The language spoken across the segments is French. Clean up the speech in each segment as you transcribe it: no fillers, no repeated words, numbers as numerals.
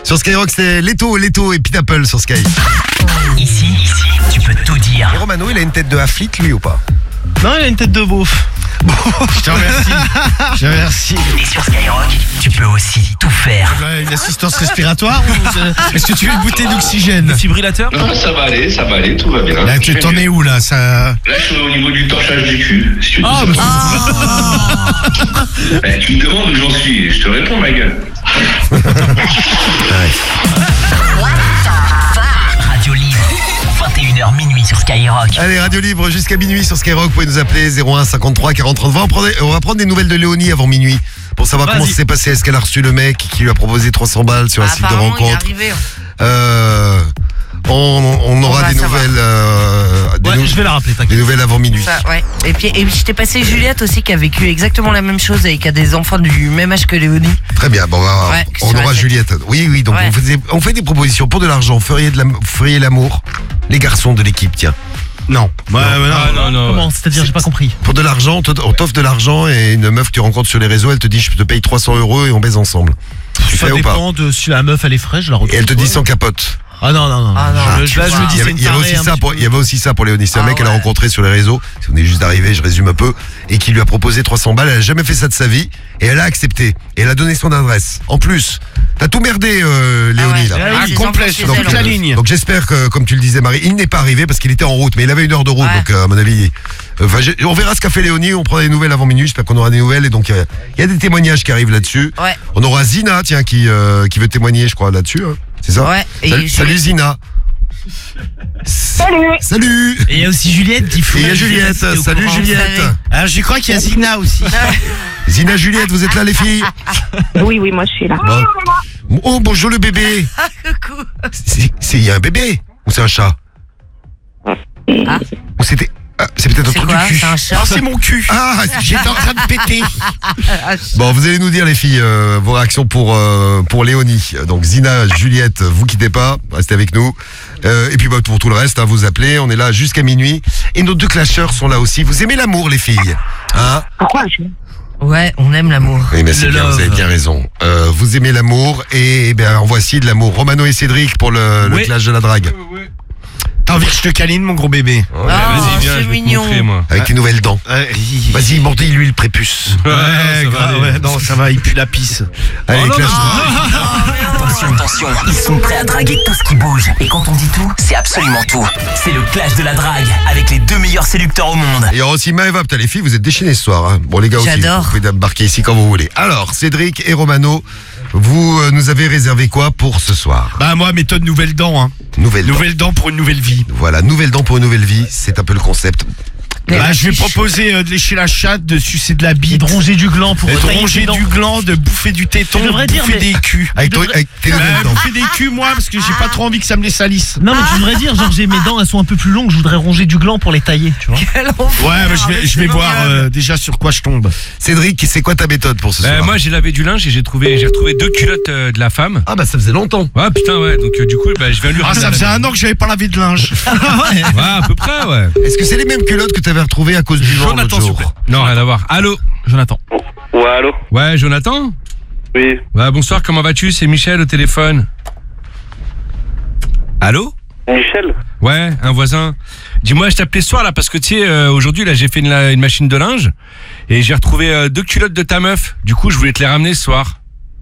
Sur Skyrock, c'est Leto et Pineapple sur Sky. Ici, tu peux tout dire. Et Romano, il a une tête de Haflit, lui, ou pas? Non, il a une tête de beauf. Je te remercie. Et sur Skyrock, tu peux aussi tout faire. Une assistance respiratoire ou est-ce que tu veux une bouteille d'oxygène? Défibrillateur? Non, ça va aller, tout va bien. Là, tu t'en es où là ça... Là, je suis au niveau du torchage du cul. Si tu veux tu me demandes où j'en suis, je te réponds, ma gueule. Radio Libre, 21h minuit sur Skyrock. Allez, Radio Libre jusqu'à minuit sur Skyrock. Vous pouvez nous appeler 01 53 40 30 20. On va prendre des nouvelles de Léonie avant minuit pour savoir comment ça s'est passé. Est-ce qu'elle a reçu le mec qui lui a proposé 300 balles sur un site de rencontre? On aura des nouvelles. Je vais la rappeler, Des t'inquiète. nouvelles avant minuit. Ça, ouais. Et puis je t'ai passé Juliette aussi qui a vécu exactement la même chose et qui a des enfants du même âge que Léonie. Très bien. Bon, on sur aura la tête. Juliette. Oui. Donc Ouais. on fait des propositions pour de l'argent. Feriez l'amour, les garçons de l'équipe, tiens. Non. Non. Comment? C'est-à-dire, j'ai pas compris. Pour de l'argent, on t'offre de l'argent et une meuf que tu rencontres sur les réseaux, elle te dit je te paye 300 € et on baise ensemble. Tu Ça fais ou pas? dépend de si la meuf elle est fraîche, je la retrouve. Et elle te dit sans capote. Ah non. Ah non. Je me dis, c'est une Il y avait tarée, aussi un ça petit pour, peu. il y avait aussi ça pour Léonie. C'est un Ah mec qu'elle a ouais. rencontré sur les réseaux. Si on est juste d'arriver, je résume un peu. Et qui lui a proposé 300 balles. Elle a jamais fait ça de sa vie. Et elle a accepté. Et elle a donné son adresse. En plus, t'as tout merdé, Léonie, là. Ah oui, les complet, enfants chez donc elle, toute la en plus. ligne. Donc j'espère que, comme tu le disais Marie, il n'est pas arrivé parce qu'il était en route, mais il avait 1 heure de route, Ouais. donc à mon avis, on verra ce qu'a fait Léonie, on prendra des nouvelles avant minuit, j'espère qu'on aura des nouvelles, et donc il y a des témoignages qui arrivent là-dessus. Ouais. On aura Zina, tiens, qui veut témoigner, je crois, là-dessus, hein. C'est ça? Ouais. Et Salut Zina. Salut. Et il y a aussi Juliette qui Et il y a Juliette, salut Juliette. Alors je crois qu'il y a Zina aussi. Zina, Juliette, vous êtes là les filles? Oui, moi je suis là. Bon. Oh, bonjour le bébé. Coucou. Il y a un bébé? Ou c'est un chat? Ah. Ou c'était... c'est peut-être un C'est truc quoi? du cul. C'est un chat? C'est mon cul. Ah, J'étais en train de péter. bon, vous allez nous dire les filles vos réactions pour Léonie. Donc Zina, Juliette, vous quittez pas, restez avec nous. Et puis pour tout le reste, hein, vous appelez, on est là jusqu'à minuit. Et nos 2 clasheurs sont là aussi. Vous aimez l'amour les filles, hein? Pourquoi Ouais, on aime l'amour. Oui, mais c'est Le bien, love. vous avez bien raison. Vous aimez l'amour et bien en voici de l'amour. Romano et Cédric pour le Oui. clash de la drague. T'as envie que je te câline, mon gros bébé? Vas-y, viens, c'est je vais te mignon. montrer, moi. Avec tes nouvelles dents. Vas-y, mordis-lui le prépuce. Ouais, ça va grave, aller. ouais, non, ça va, il pue la pisse. Allez, clash. Attention, ils sont prêts à draguer tout ce qui bouge. Et quand on dit tout, c'est absolument tout. C'est le clash de la drague avec les 2 meilleurs séducteurs au monde. Et il y aura aussi Maëva, putain les filles, vous êtes déchaînés ce soir. Hein. Bon les gars aussi, J'adore. vous pouvez embarquer ici quand vous voulez. Alors, Cédric et Romano, vous nous avez réservé quoi pour ce soir? Bah moi, méthode nouvelle dent, hein. Nouvelle dent. Nouvelle dent pour une nouvelle vie. Voilà, nouvelle dent pour une nouvelle vie, c'est un peu le concept. Bah, je vais proposer de lécher la chatte, de sucer de la bite, De ronger du gland pour de tailler ronger tes dents. du gland, de bouffer du téton, Tu de devrais dire, bouffer mais- des culs. Avec tes nouvelles dents. Bouffer des culs, moi, parce que j'ai pas trop envie que ça me les salisse. Non mais tu devrais dire genre j'ai mes dents elles sont un peu plus longues, je voudrais ronger du gland pour les tailler, tu vois. Quel enfer, Ouais, bah, je vais c'est voir génial. déjà sur quoi je tombe. Cédric, c'est quoi ta méthode pour ce soir? Moi j'ai lavé du linge et j'ai retrouvé 2 culottes de la femme. Ah bah ça faisait longtemps. Ouais putain ouais, donc du coup je viens lui Ah, ramener ça la- faisait 1 an que j'avais pas lavé de linge. Ouais, à peu près ouais. Est-ce que c'est les mêmes culottes que tu avais retrouvées à cause du vent Jonathan l'autre s'il vous plaît. jour? Non, rien à voir. Allô Jonathan. Ouais, allô? Ouais, Jonathan? Oui. Ouais, bonsoir, comment vas-tu? C'est Michel au téléphone. Allô? Michel? Ouais, un voisin. Dis-moi, je t'appelais ce soir là parce que tu sais, aujourd'hui là j'ai fait une machine de linge et j'ai retrouvé 2 culottes de ta meuf. Du coup, je voulais te les ramener ce soir.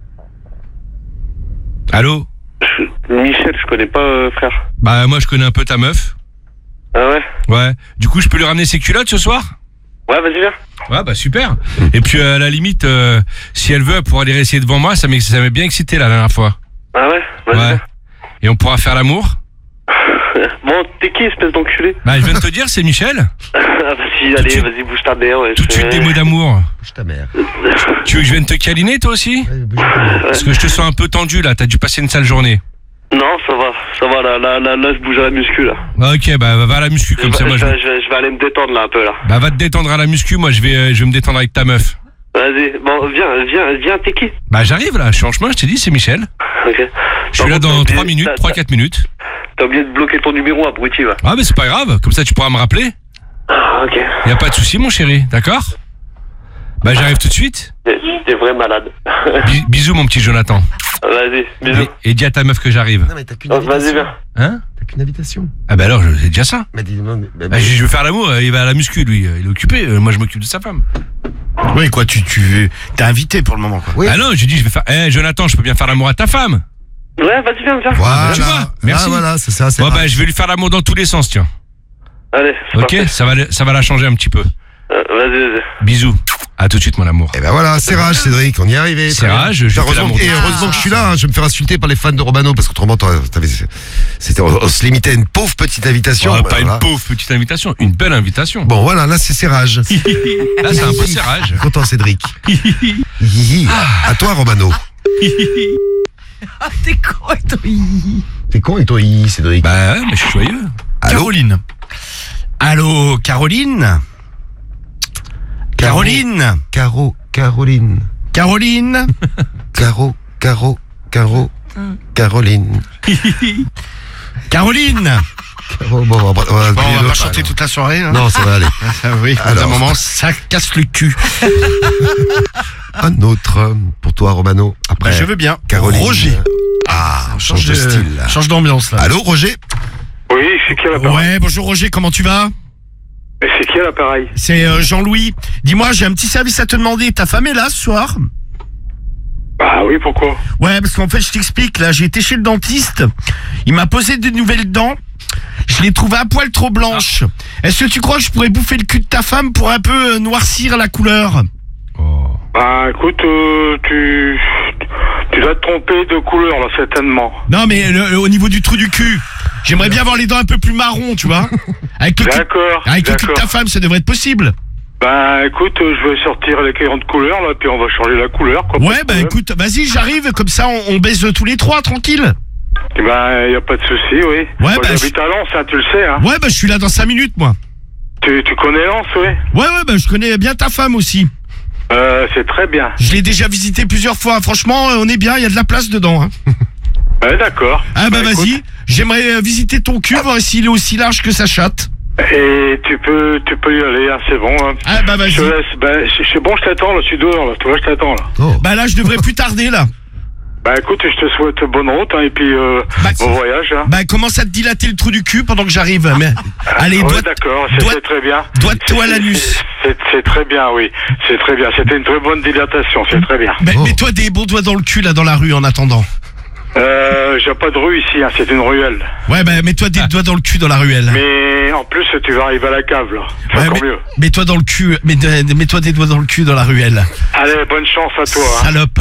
Allô? Michel, je connais pas, frère. Bah moi je connais un peu ta meuf. Ah ouais? Ouais. Du coup, je peux lui ramener ses culottes ce soir? Ouais, vas-y, viens. Ouais, bah super. Et puis à la limite, si elle veut, elle pourra les réessayer devant moi. Ça m'a bien excité la dernière fois. Ah ouais? Vas-y, Ouais. viens. Et on pourra faire l'amour. Bon, t'es qui, espèce d'enculé? Bah je viens de te dire, c'est Michel. Ah, vas-y, de allez, suite. vas-y, bouge ta mère, ouais. Tout de suite des mots d'amour. Je ta mère. Tu veux que je vienne te câliner toi aussi? Parce que je te sens un peu tendu là, t'as dû passer une sale journée. Non, ça va, là, je bouge à la muscu, là. Ok, bah va à la muscu comme ça, moi je vais aller me détendre, là, un peu, là. Bah va te détendre à la muscu, moi je vais me détendre avec ta meuf. Vas-y, bon, viens, t'es qui? Bah j'arrive là, je suis en chemin, je t'ai dit, c'est Michel. Ok. Je suis là dans 3 minutes, 3-4 minutes. T'as oublié de bloquer ton numéro, abruti, va. Ah mais c'est pas grave, comme ça tu pourras me rappeler. Ah, ok. Y a pas de souci mon chéri, d'accord? Bah j'arrive tout de suite. T'es vrai malade. Bisous mon petit Jonathan. Vas-y, bisous. Et dis à ta meuf que j'arrive. Non, mais t'as qu'une Vas-y, invitation. viens. Hein? T'as qu'une invitation. Ah bah alors, c'est déjà ça. Bah, dis-moi, mais- Bah, je veux faire l'amour, il va à la muscu, lui. Il est occupé. Moi, je m'occupe de sa femme. Oui, quoi, t'es invité pour le moment, quoi. Oui. Ah non, j'ai dit, je vais faire. Jonathan, je peux bien faire l'amour à ta femme. Ouais, vas-y, viens. Voilà. Tu vois, merci. Ah, voilà, c'est ça, c'est Bon, rage. bah, je vais lui faire l'amour dans tous les sens, tiens. Allez, c'est Ok, parfait. ça va la changer un petit peu. Vas-y. Bisous. À tout de suite, mon amour. Et ben voilà, c'est rage, Cédric, on y est arrivé. C'est rage, je fais heureusement, l'amour. et heureusement que je suis là, hein, je vais me faire insulter par les fans de Romano, parce qu'autrement, on se limitait à une pauvre petite invitation. Oh, bah, pas voilà. une pauvre petite invitation, une belle invitation. Bon, voilà, là, c'est serrage. Là, c'est un peu serrage. Content, Cédric. Hihi. À toi, Romano. Ah, t'es con et toi. T'es con et toi, hihi, Cédric. Bah ouais, mais je suis joyeux. Allô Caroline. Allô, Caroline. Caroline. Caroline. Caroline. Caroline. Caroline. Bon, on va Bon, on va pas l'autre, chanter alors. toute la soirée. Hein. Non, ça va aller. Ah oui, à Alors. un moment, ça casse le cul. Un autre pour toi, Romano. Après, Je veux bien. Caroline. Roger. Ah, on change de style. là. Change d'ambiance là. Allô, Roger? Oui, c'est qui à l'appareil? Ouais, bonjour Roger, comment tu vas? Mais c'est qui à l'appareil? C'est Jean-Louis. Dis-moi, j'ai un petit service à te demander. Ta femme est là ce soir? Bah oui, pourquoi? Ouais, parce qu'en fait, je t'explique, là, j'ai été chez le dentiste. Il m'a posé de nouvelles dents. Je les trouvais à poil trop blanches. Est-ce que tu crois que je pourrais bouffer le cul de ta femme pour un peu noircir la couleur? Bah écoute, tu dois te tromper de couleur là, certainement. Non, mais au niveau du trou du cul, j'aimerais bien avoir les dents un peu plus marron, tu vois. Avec le cul, D'accord. avec le cul de ta femme, ça devrait être possible. Bah écoute, je vais sortir les crayons de couleur là, puis on va changer la couleur quoi. Ouais, bah écoute, vas-y, j'arrive, comme ça on baise tous les trois, tranquille. Bah y a pas de souci, oui. Ouais, Moi bah, j'habite à Lens, hein, tu le sais, hein. Ouais, bah je suis là dans 5 minutes, moi. Tu connais Lens, oui. Ouais, bah je connais bien ta femme aussi. C'est très bien. Je l'ai déjà visité plusieurs fois. Franchement, on est bien, il y a de la place dedans. Hein. Ouais, d'accord. Ah bah écoute, vas-y, j'aimerais visiter ton cul, voir s'il est aussi large que sa chatte. Et tu peux y aller, hein, c'est bon. Hein. Ah bah vas-y. Je te laisse. Bah c'est bon, je t'attends là, je suis dehors là. Tu vois, je t'attends là. Oh. Bah là, je devrais plus tarder là. Bah écoute, je te souhaite bonne route, hein, et puis bon voyage. Hein. Bah commence à te dilater le trou du cul pendant que j'arrive. Mais allez, Ouais, d'accord, c'est très bien. doite-toi l'anus. C'est très bien, oui. C'est très bien. C'était une très bonne dilatation, c'est très bien. Mais mets-toi des bons doigts dans le cul là dans la rue en attendant. J'ai pas de rue ici, hein, c'est une ruelle. Ouais, bah mets-toi des doigts dans le cul dans la ruelle. Mais en plus, tu vas arriver à la cave là. C'est Ouais, encore mieux. mets-toi dans le cul, mets-toi des doigts dans le cul dans la ruelle. Allez, bonne chance à toi. Hein. Salope.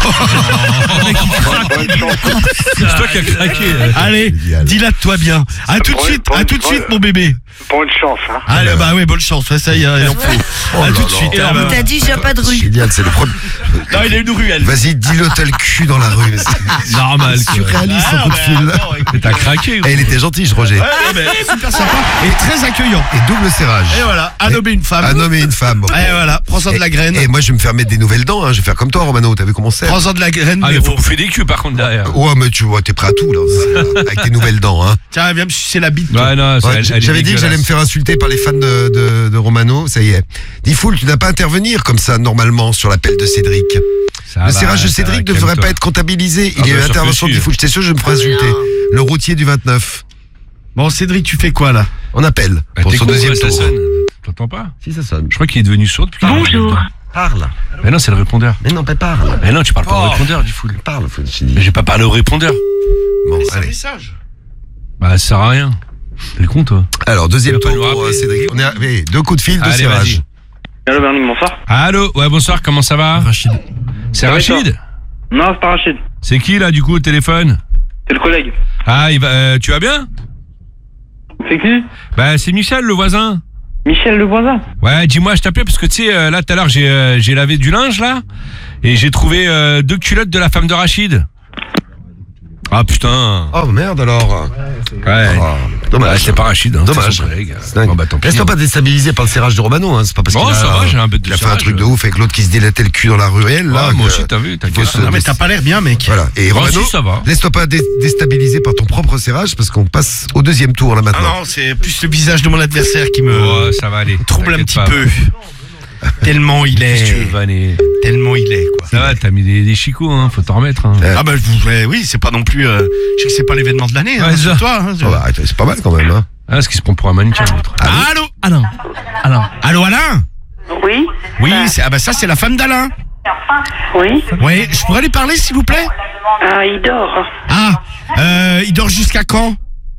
Bonne chance. C'est toi qui as craqué. Allez, Idéal. dilate-toi bien. À tout de suite, mon bébé. Bonne chance. Hein. Allez, bah ouais, bonne chance. Ça y est, il en faut. À tout de suite. Ah, bah, T'as dit, j'ai pas de rue. Génial, c'est le premier. non, il a une ruelle. Vas-y, dis-le, t'as le cul dans la rue. mais c'est Normal, quoi. surréaliste, Ah, son coup de fil. Mais t'as craqué. Eh, il était gentil, Roger. Super sympa et très accueillant. Et double serrage. Et voilà, un homme et une femme. Un homme et une femme. Bon. Et voilà, prends-en de la graine. Et moi, je vais me faire mettre des nouvelles dents. Hein. Je vais faire comme toi, Romano. T'as vu comment c'est? Prends-en de la graine. Ah, mais mais faut bouffer des culs par contre derrière. Ouais, mais tu vois, t'es prêt à tout, là. Avec tes nouvelles dents, hein. Tiens, viens me sucer la bite. toi. Ouais, non, Ouais, elle est j'avais dit que j'allais me dégueulasse. faire insulter par les fans de Romano. Ça y est. Difool, tu n'as pas à intervenir comme ça, normalement, sur l'appel de Cédric. Ça Le va, serrage de ça va, Cédric ne devrait calme-toi. pas être comptabilisé. Ah, Il y a bien eu sûr intervention que de si. Difool. J'étais sûr, je me ferais insulter. Le routier du 29. Bon, Cédric, tu fais quoi là? On appelle Bah, pour t'es son con, deuxième ça tour. sonne. T'entends pas? Si, ça sonne. Je crois qu'il est devenu sourd depuis qu'il a Bonjour. arrêté. Parle. Mais non, c'est le répondeur. Mais non, pas parle. Mais non, tu parles pas au répondeur, du foule. Parle, faut que je Mais dise. j'ai pas parlé au répondeur. Bon, C'est un allez. message. Bah, ça sert à rien. T'es con, toi? Alors, deuxième Tu veux tour pas nous pour rappeler Cédric. On est arrivé. 2 coups de fil, 2 Allez, serrages. vas-y. Allô, Bernie, bonsoir. Allô? Ouais, bonsoir, comment ça va? Rachid. C'est Ça va, Rachid? Non, c'est pas Rachid. C'est qui, là, du coup, au téléphone? C'est le collègue. Ah, tu vas bien? C'est qui? Bah, c'est Michel, le voisin. Michel le voisin. Ouais, dis-moi, je t'appelais parce que, tu sais, là, tout à l'heure, j'ai lavé du linge, là, et j'ai trouvé 2 culottes de la femme de Rachid. Ah, putain. Oh merde alors. Ouais. Oh, dommage. C'est pas Rachid, hein. Dommage. C'est son collègue. C'est dingue. Bon, bah, tant pis. Laisse-toi pas déstabiliser par le serrage de Romano, hein. C'est pas parce Bon, qu'il ça va, j'ai un peu de il a fait un serrage. truc de ouf avec l'autre qui se dilatait le cul dans la ruelle, là. Ah, moi que- aussi, t'as vu, il faut se- Non, mais t'as pas l'air bien, mec. Voilà. Et Moi Romano, aussi, ça va. laisse-toi pas déstabiliser par ton propre serrage parce qu'on passe au deuxième tour là Ah maintenant. non, c'est plus le visage de mon adversaire qui me Oh, ça va aller. trouble un T'inquiète petit pas. peu. Tellement il Qu'est-ce que tu veux est. vanner? Tellement il est, quoi. Ça va, t'as mis des chicots, hein, faut t'en remettre. Hein. Ah bah oui, c'est pas non plus. Je sais que c'est pas l'événement de l'année, hein, Ouais, sur ça. toi. Hein, Oh, bah, arrête, c'est pas mal quand même. Hein. Ah, ce qui se prend pour un mannequin, l'autre. Allô Alain. Alain. Allô Alain? Oui. Oui, ça c'est la femme d'Alain. Oui. Oui, je pourrais lui parler s'il vous plaît? Ah, il dort. Ah, il dort jusqu'à quand?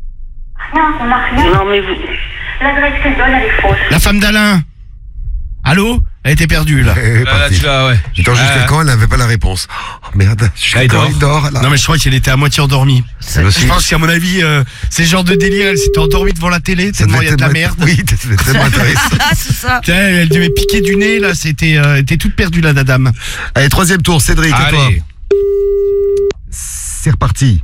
Non, mais vous... L'adresse qu'elle donne, elle est fausse. La femme d'Alain? Allô? Elle était perdue là. Là, tu vas, ouais. Attends, jusqu'à quand elle n'avait pas la réponse? Oh merde, jusqu'à quand il dort là. Non mais je crois qu'elle était à moitié endormie. Elle aussi. Je pense qu'à mon avis, c'est le genre de délire, elle s'était endormie devant la télé, Ça tellement devait il y a de la tellement- merde. Oui, c'était tellement intéressant. Ah, c'est ça. Tiens, elle devait piquer du nez là, elle était toute perdue la dame. Allez, troisième tour, Cédric, à toi. Allez. C'est reparti.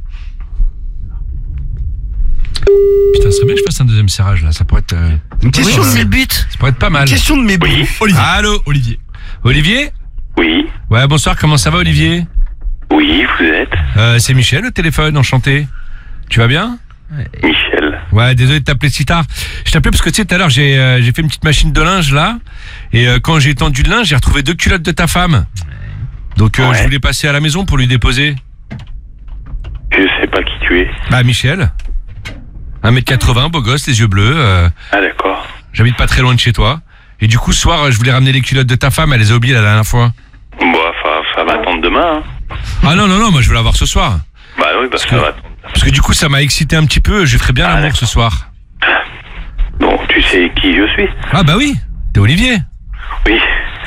Putain, ce serait bien que je fasse un deuxième serrage, là. Ça pourrait être, Une Oui, question, c'est le but. ça pourrait être pas mal. question de mes bruits. Olivier. Allô, Olivier. Olivier? Oui. Ouais, bonsoir, comment ça va, Olivier? Oui, vous êtes C'est Michel au téléphone, enchanté. Tu vas bien? Michel. Ouais, désolé de t'appeler si tard. Je t'appelais parce que tu sais, tout à l'heure, j'ai fait une petite machine de linge là, et quand j'ai étendu le linge, j'ai retrouvé 2 culottes de ta femme. Donc Ouais. je voulais passer à la maison pour lui déposer. Je sais pas qui tu es. Bah Michel, 1m80, beau gosse, les yeux bleus. Ah, d'accord. J'habite pas très loin de chez toi. Et du coup, ce soir, je voulais ramener les culottes de ta femme. Elle les a oubliées la dernière fois. Bon, ça va attendre demain. Hein. Ah non, non, non, moi je veux la voir ce soir. Bah oui, bah ça que- va attendre. Parce que du coup, ça m'a excité un petit peu. Je ferais bien Ah, l'amour d'accord. ce soir. Bon, tu sais qui je suis? Ah bah oui, t'es Olivier. Oui.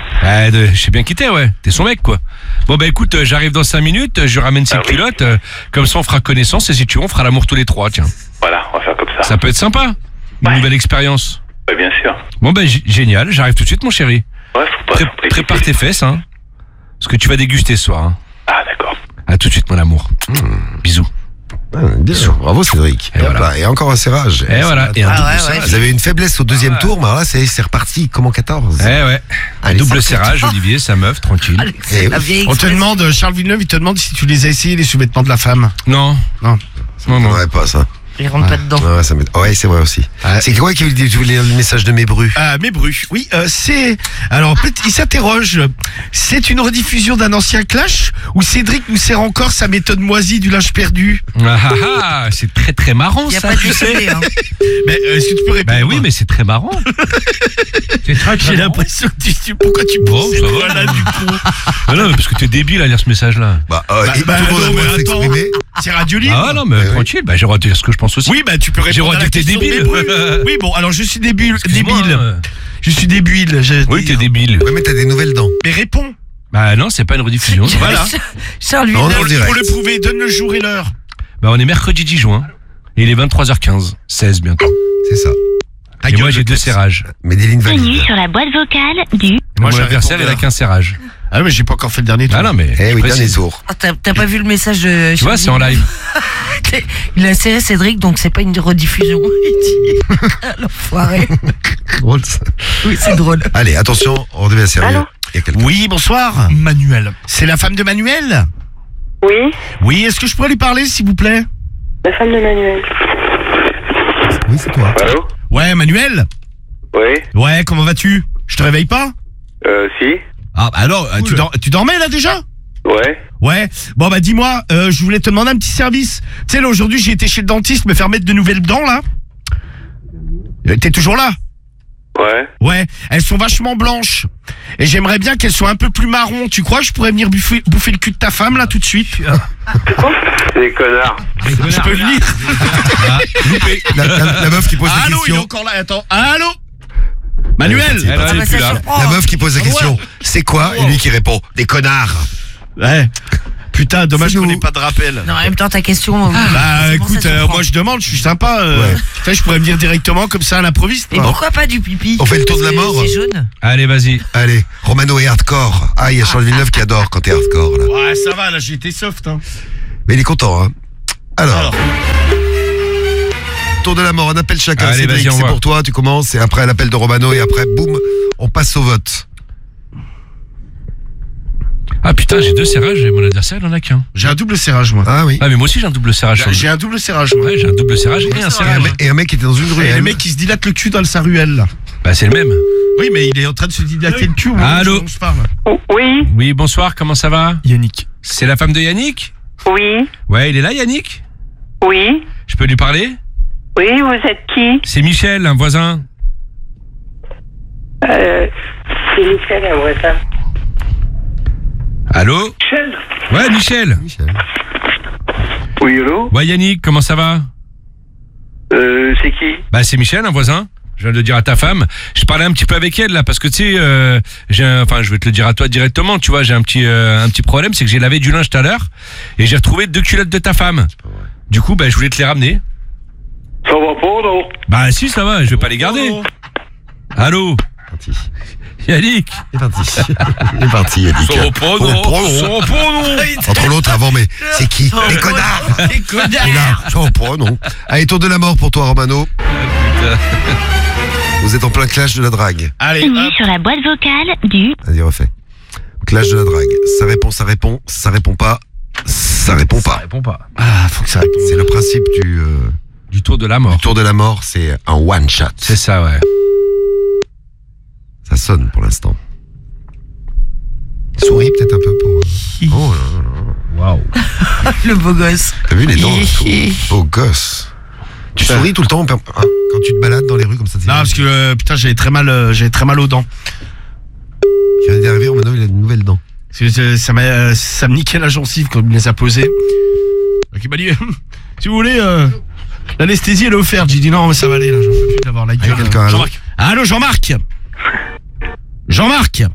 Je sais bien qui t'es, ouais. T'es son mec, quoi. Bon, bah écoute, j'arrive dans 5 minutes, je ramène ces Ah oui. culottes, comme ça on fera connaissance et si tu veux, on fera l'amour tous les 3, tiens. Voilà, on va faire comme ça. Ça peut être sympa. Une Ouais. nouvelle expérience. Ouais, bien sûr. Bon, bah génial, j'arrive tout de suite, mon chéri. Ouais, faut pas. Prépare tes fesses, hein. Parce que tu vas déguster ce soir, hein. Ah, d'accord. À tout de suite, mon amour. Bisous. Ah, bien sûr. Bravo Cédric. Et voilà. Et encore un serrage. Et voilà, et un Ah double ouais, serrage. Vous avez une faiblesse au deuxième tour, mais alors là c'est reparti comme en 14. Eh ouais. Allez, Double c'est serrage, Olivier, sa meuf, tranquille. Alex, Eh oui. la vieille On te express. demande, Charles Villeneuve, il te demande si tu les as essayés les sous-vêtements de la femme. Non. Non. Non, non. Ouais, pas ça. Il rentre pas dedans. Ouais, ça m'étonne. Ouais, c'est vrai aussi. Ah. C'est quoi qui veut dire, tu voulais le message de mes brus? Mais Bru, oui, c'est... Alors, il s'interroge, c'est une rediffusion d'un ancien clash où Cédric nous sert encore sa méthode moisie du linge perdu? Ah ah ah, c'est très très marrant Il n'y a ça, pas de tu sais. décidé, hein. Mais est-ce que tu peux répondre? Bah oui, mais c'est très marrant. C'est très J'ai marrant. l'impression que pourquoi tu Bon, penses ça va. voilà, du coup. Ah non, mais parce que t'es débile à lire ce message-là. Bah, non, et tout le monde a le droit de mais attends. s'exprimer. C'est Radio Libre. Ah non, mais oui. tranquille, bah j'ai le droit de dire ce que je pense aussi. Oui, bah tu peux J'ai le répondre droit à de la dire que t'es question de débile. mes Bru. Oui, bon, alors je suis débile. Excuse-moi, Je suis débile. Oui, t'es débile. Ouais, mais t'as des nouvelles dents. Mais réponds. Bah non, c'est pas une rediffusion. Voilà. Charles Non, Villeneuve. non, direct. Pour le prouver, donne le jour et l'heure. Bah on est mercredi 10 juin. Et il est 23h15. 16 bientôt. C'est ça. Ta Et gueule moi de j'ai 2 tête. serrages. Mais des lignes Bienvenue valides. sur la boîte vocale du... Et Moi, mon j'ai un adversaire, il a répondeur. qu'un serrage. Ah mais j'ai pas encore fait le dernier tour. Ah non, mais. Eh je oui, précise. dernier tour. Ah, t'as pas vu le message de Tu vois, Charles c'est en live. Villeneuve. Il a serré Cédric, donc c'est pas une rediffusion. Il dit. L'enfoiré. Drôle, ça. Oui, c'est drôle. Allez, attention, on devient sérieux. Allô Il y a quelqu'un. Oui, bonsoir. Manuel. C'est la femme de Manuel? Oui, Oui, est-ce que je pourrais lui parler, s'il vous plaît? la femme de Manuel. Oui, c'est toi. Allô? Ouais, Manuel? Oui? Ouais, comment vas-tu? Je te réveille pas? Si? Ah, bah alors, tu dormais là déjà? Ouais? Ouais. Bon, bah dis-moi, je voulais te demander un petit service. Tu sais, là, aujourd'hui, j'ai été chez le dentiste me faire mettre de nouvelles dents, là. T'es toujours là? Ouais? Ouais, elles sont vachement blanches. Et j'aimerais bien qu'elles soient un peu plus marron. Tu crois que je pourrais venir bouffer le cul de ta femme, là, tout de suite? C'est des connards. Je peux venir? Ah, loupé. La meuf qui pose la Allô, il est question. encore là, attends. Allô? Manuel? Elle, elle Ah, est bah, plus ça là. surprend. La meuf qui pose la question. C'est quoi? Et lui qui répond. Des connards. Ouais. Putain, dommage C'est qu'on nous. n'ait pas de rappel. Non, en même temps, ta question. Bah forcément, écoute, ça surprend. moi je demande, je suis sympa. Ouais. Tu sais, je pourrais venir directement comme ça à l'improviste. Et pourquoi pas du pipi? On fait le tour de la mort? C'est jaune. Allez, vas-y. Allez, Romano est hardcore. Ah, il y a Charles Villeneuve qui adore quand t'es hardcore, là. Ouais, ça va, là j'ai été soft. Hein. Mais il est content, hein. Alors. Tour de la mort, un appel chacun. Allez, Cédric, vas-y, on c'est va. pour toi, tu commences. Et après, l'appel de Romano. Et après, boum, on passe au vote. Ah putain, j'ai 2 serrages et mon adversaire, il en a qu'un. J'ai un double serrage, moi. Ah oui. Ah, mais moi aussi j'ai un double serrage. sur le- J'ai un double serrage, moi. Ouais, j'ai un double serrage et un Et un, serrage. mec, et un mec qui était dans une Et ruelle. le mec qui se dilate le cul dans sa ruelle, là. Bah c'est le même. Oui, mais il est en train de se dilater le cul. Allô. Je parle. Oui, Oui, bonsoir, comment ça va? Yannick. C'est la femme de Yannick? oui, Ouais, il est là Yannick? oui. Je peux lui parler? Oui, vous êtes qui? C'est Michel, un voisin. C'est Michel, un voisin. Allô? Michel? Ouais, Michel. Oui, allô? Ouais, Yannick, comment ça va? C'est qui? Bah c'est Michel, un voisin. Je viens de le dire à ta femme. Je parlais un petit peu avec elle là parce que tu sais, je vais te le dire à toi directement. Tu vois, j'ai un petit problème, c'est que j'ai lavé du linge tout à l'heure et j'ai retrouvé 2 culottes de ta femme. Du coup, bah je voulais te les ramener. Ça va pas, non? Bah si, ça va, je vais pas les garder. Allô, Yannick. Il est parti. Il est parti, Yannick. Entre l'autre avant, mais c'est qui? Les connards. Les connards. Et là, sans pas, non. Allez, tour de la mort pour toi, Romano. Vous êtes en plein clash de la drague. Allez, Appuyez sur la boîte vocale du Vas-y, refais. Clash de la drague. Ça répond, ça répond, ça répond pas, ça répond pas. Réponds pas. Ah, faut que ça réponde. C'est le principe Du tour de la mort. du tour de la mort, c'est un one shot. C'est ça, ouais. Ça sonne pour l'instant. Souris peut-être un peu pour... Oh là là là. Waouh. Le beau gosse. T'as vu les dents là, tout. Beau gosse. Tu souris tout le temps quand tu te balades dans les rues comme ça. Non, parce que putain, j'avais très mal aux dents. Tu viens d'arriver, maintenant il a une nouvelle dent. Ça me niquait la gencive quand il me les a posées. Donc il m'a dit, si vous voulez, l'anesthésie elle est offerte. J'ai dit non, mais ça va aller là, j'en peux plus d'avoir la gueule. quelqu'un, allô? Jean-Marc. Allô, Jean-Marc. Jean-Marc.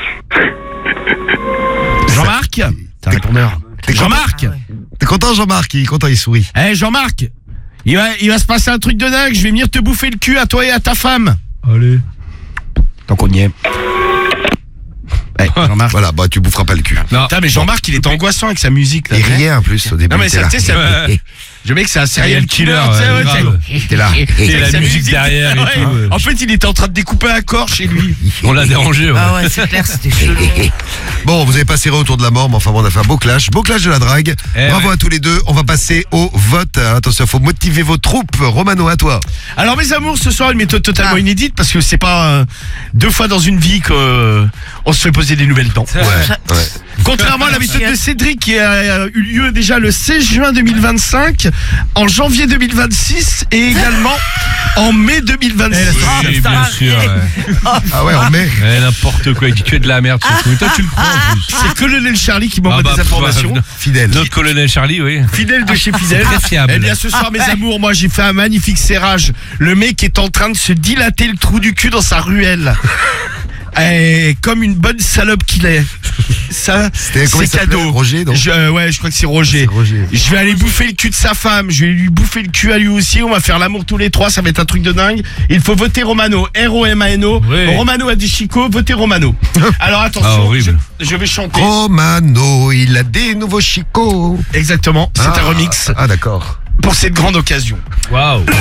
Jean-Marc. T'es un répondeur. Jean-Marc. T'es content, Jean-Marc? Il est content, il sourit. Eh, Jean-Marc. Il va se passer un truc de dingue. Je vais venir te bouffer le cul à toi et à ta femme. Allez. Tant qu'on y est. Eh, Jean-Marc. Voilà, bah tu boufferas pas le cul. Non. Putain, mais Jean-Marc, il est angoissant avec sa musique. Là. Il riait en plus au début. Non, mais il était ça, tu sais, là. je mec, c'est un serial killer. killer, tu sais, ouais, grave. tu sais. Il était là. Et Avec la sa musique derrière et ouais. tout. En fait, il était en train de découper un corps chez lui. On l'a dérangé, ouais. Ah ouais, c'est clair, c'était chelou. Bon, vous avez passé autour de la mort, mais enfin bon, on a fait un beau clash de la drague. Eh Bravo ouais. à tous les deux. On va passer au vote. Attention, faut motiver vos troupes. Romano, à toi. Alors, mes amours, ce soir, une méthode totalement inédite parce que c'est pas 2 fois dans une vie qu'on se fait poser des nouvelles dents. Ouais. Contrairement à la méthode de Cédric qui a eu lieu déjà le 16 juin 2025, en janvier 2026 et également en mai 2026. Oui, bien sûr. Ouais. Ah ouais, on met. N'importe quoi, il dit tu es de la merde surtout. Et toi tu le crois en plus. C'est Colonel Charlie qui m'envoie Ah bah, des informations. Fidèle. Notre colonel Charlie, oui. Fidèle de chez Fidèle. Très fiable. Eh bien, ce soir, mes amours, moi, j'ai fait un magnifique serrage. Le mec est en train de se dilater le trou du cul dans sa ruelle. Et comme une bonne salope qu'il est. Ça, C'était comment il c'est s'appelait, cadeau. Roger, donc Ouais, je crois que c'est Roger. C'est Roger. Je vais aller bouffer le cul de sa femme. Je vais lui bouffer le cul à lui aussi. On va faire l'amour tous les trois. Ça va être un truc de dingue. Il faut voter Romano. R-O-M-A-N-O. Oui. Romano a dit Chico. Votez Romano. Alors Ah, attention, horrible. je vais chanter. Romano, il a des nouveaux chicots. Exactement. C'est un remix Ah, d'accord. pour cette grande occasion. Waouh.